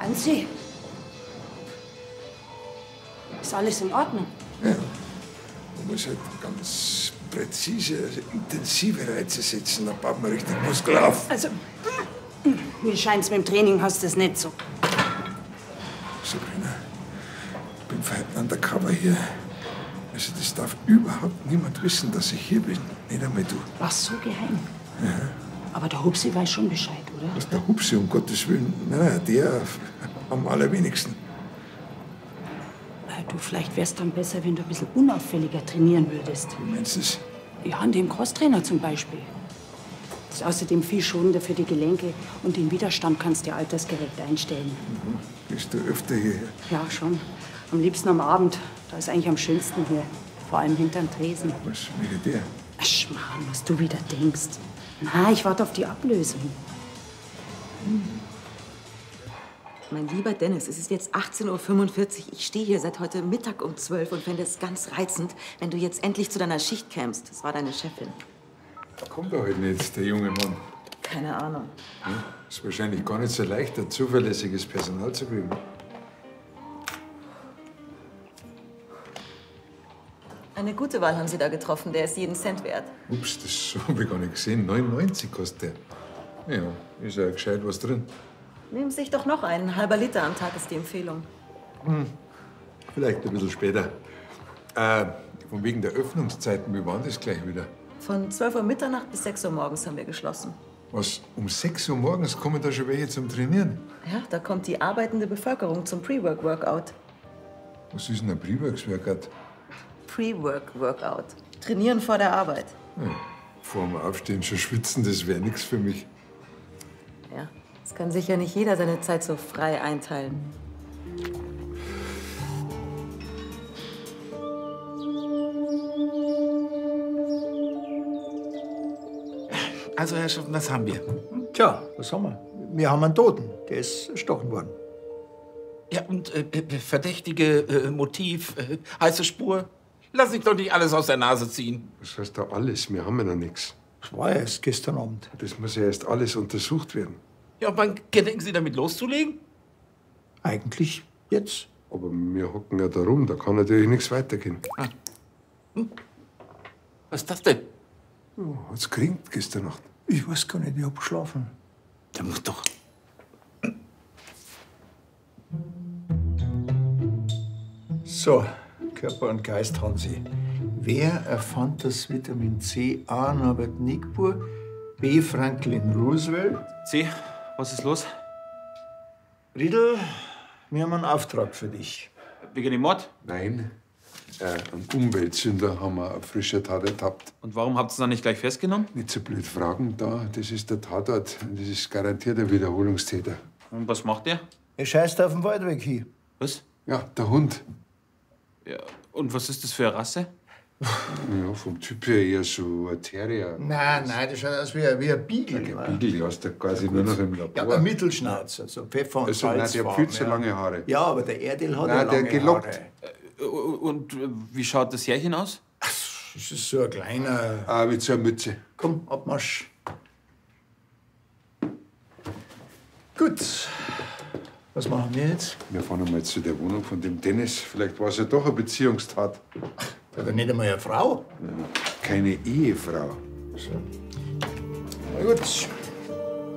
Franzi, ist alles in Ordnung? Ja. Man muss halt ganz präzise, also intensive Reize setzen, dann baut man richtig Muskel auf. Also, mir scheint's, mit dem Training hast du das nicht so. Sabrina, ich bin für heute undercover hier. Also das darf überhaupt niemand wissen, dass ich hier bin. Nicht einmal du. Was, so geheim? Ja. Aber der Hupsi weiß schon Bescheid, oder? Was, der Hupsi, um Gottes Willen? Nein, der am allerwenigsten. Du, vielleicht wär's dann besser, wenn du ein bisschen unauffälliger trainieren würdest. Wie meinst du das? Ja, an dem Crosstrainer zum Beispiel. Das ist außerdem viel schonender für die Gelenke und den Widerstand kannst du altersgerecht einstellen. Mhm. Bist du öfter hierher? Ja, schon. Am liebsten am Abend. Da ist eigentlich am schönsten hier. Vor allem hinterm Tresen. Was will der? Ach, Schmarrn, was du wieder denkst. Na, ich warte auf die Ablösung. Mein lieber Dennis, es ist jetzt 18:45 Uhr. Ich stehe hier seit heute Mittag um 12 und fände es ganz reizend, wenn du jetzt endlich zu deiner Schicht kämst. Das war deine Chefin. Kommt er heute nicht, der junge Mann. Keine Ahnung. Ja, ist wahrscheinlich gar nicht so leicht, ein zuverlässiges Personal zu kriegen. Eine gute Wahl haben Sie da getroffen. Der ist jeden Cent wert. Ups, das habe ich gar nicht gesehen. 99 kostet der. Ja, ist ja gescheit was drin. Nehmen Sie sich doch noch einen. Ein halber Liter am Tag ist die Empfehlung. Vielleicht ein bisschen später. Von wegen der Öffnungszeiten, wie waren das gleich wieder? Von 12 Uhr Mitternacht bis 6 Uhr morgens haben wir geschlossen. Was, um 6 Uhr morgens kommen da schon welche zum Trainieren? Ja, da kommt die arbeitende Bevölkerung zum Pre-Work-Workout. Was ist denn ein Pre-Works-Workout? Pre-Work-Workout. Trainieren vor der Arbeit. Ja, vor dem Aufstehen schon schwitzen, das wäre nichts für mich. Ja, es kann sich ja nicht jeder seine Zeit so frei einteilen. Also, Herrschaften, was haben wir? Tja, was haben wir? Wir haben einen Toten, der ist erstochen worden. Ja, und verdächtige Motiv, heiße Spur. Lass dich doch nicht alles aus der Nase ziehen. Was heißt da alles? Wir haben ja noch nichts. Das war ja erst gestern Abend. Das muss ja erst alles untersucht werden. Ja, und wann gedenken Sie damit loszulegen? Eigentlich jetzt. Aber wir hocken ja da rum, da kann natürlich nichts weitergehen. Ah. Was ist das denn? Oh, hat's geringt gestern Nacht. Ich weiß gar nicht, ich hab geschlafen. Der muss doch... So, Körper und Geist haben Sie. Wer erfand das Vitamin C? A. Norbert Nigbur, B. Franklin Roosevelt. C, was ist los? Riedel, wir haben einen Auftrag für dich. Wegen dem Mord? Nein, einen Umweltsünder haben wir auf frischer Tat ertappt. Und warum habt ihr es dann nicht gleich festgenommen? Nicht so blöd fragen, da, das ist der Tatort. Das ist garantiert ein Wiederholungstäter. Und was macht der? Er scheißt auf den Waldweg hin. Was? Ja, der Hund. Ja, und was ist das für eine Rasse? Ja, vom Typ her eher so ein Terrier. Nein, das schaut aus wie ein Beagle. Der Beagle aus der quasi nur noch im Ja, Labor. ein Mittelschnauzer, so Pfeffer und Also, nein, Salz. der hat viel zu lange Haare. Ja, aber der Erdel hat Nein, ja der lange gelockt. Haare. Und wie schaut das Härchen aus? Das ist so ein kleiner... Ah, mit so einer Mütze. Komm, Abmarsch. Gut. Was machen wir jetzt? Wir fahren einmal zu der Wohnung von dem Dennis. Vielleicht war es ja doch eine Beziehungstat. Hat er nicht einmal eine Frau? Keine Ehefrau. So. Na gut.